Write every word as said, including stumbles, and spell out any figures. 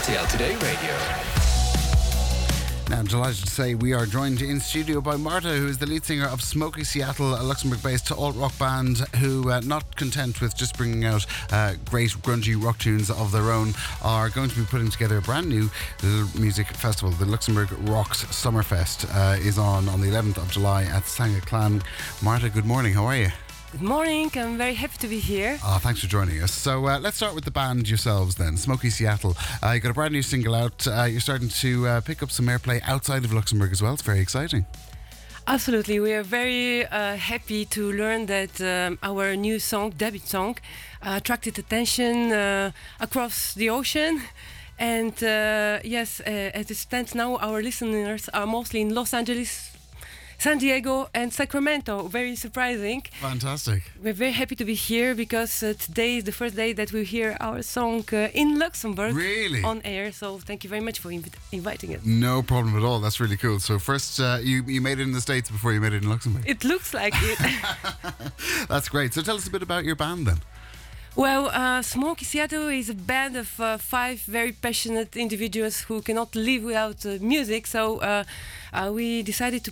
R T L Today Radio. Now, I'm delighted to say we are joined in studio by Marta, who is the lead singer of Smoky Seattle, a Luxembourg-based alt-rock band who, uh, not content with just bringing out uh, great grungy rock tunes of their own, are going to be putting together a brand new music festival. The Luxembourg Rocks Summerfest uh, is on on the eleventh of July at Sanga Clan. Marta, good morning. How are you? Good morning, I'm very happy to be here. Oh, thanks for joining us. So uh, let's start with the band yourselves then, Smoky Seattle. Uh, you got a brand new single out. Uh, you're starting to uh, pick up some airplay outside of Luxembourg as well. It's very exciting. Absolutely, we are very uh, happy to learn that um, our new song, debut song, uh, attracted attention uh, across the ocean. And uh, yes, uh, as it stands now, our listeners are mostly in Los Angeles, San Diego and Sacramento. Very surprising. Fantastic. We're very happy to be here because uh, today is the first day that we hear our song uh, in Luxembourg. Really? On air. So thank you very much for invi- inviting us. No problem at all. That's really cool. So first, uh, you, you made it in the States before you made it in Luxembourg. It looks like it. That's great. So tell us a bit about your band then. Well, uh, Smoky Seattle is a band of uh, five very passionate individuals who cannot live without uh, music. So uh, uh, we decided to